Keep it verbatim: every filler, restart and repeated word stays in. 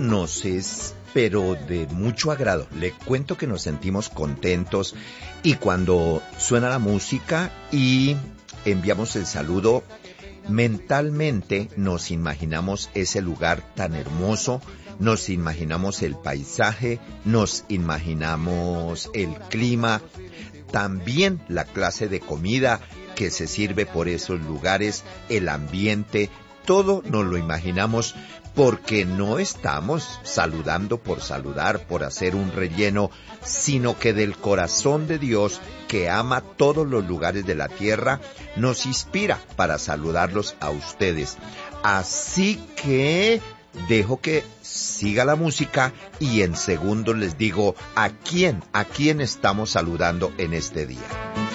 nos es pero de mucho agrado. Le cuento que nos sentimos contentos y cuando suena la música y enviamos el saludo, mentalmente nos imaginamos ese lugar tan hermoso, nos imaginamos el paisaje, nos imaginamos el clima, también la clase de comida que se sirve por esos lugares, el ambiente, todo nos lo imaginamos porque no estamos saludando por saludar, por hacer un relleno, sino que del corazón de Dios, que ama todos los lugares de la tierra, nos inspira para saludarlos a ustedes. Así que dejo que siga la música y en segundos les digo a quién, a quién estamos saludando en este día.